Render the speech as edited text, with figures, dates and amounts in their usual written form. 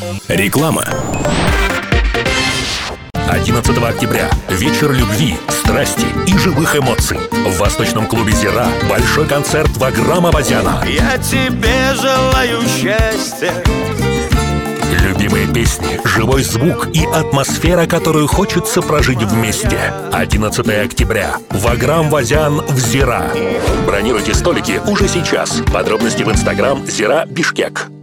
Реклама. 11 октября. Вечер любви, страсти и живых эмоций. В Восточном клубе «Зира» большой концерт Ваграм Авазяна. Я тебе желаю счастья. Любимые песни, живой звук и атмосфера, которую хочется прожить вместе. 11 октября. Ваграм Авазян в «Зира». Бронируйте столики уже сейчас. Подробности в Инстаграм «Зира Бишкек».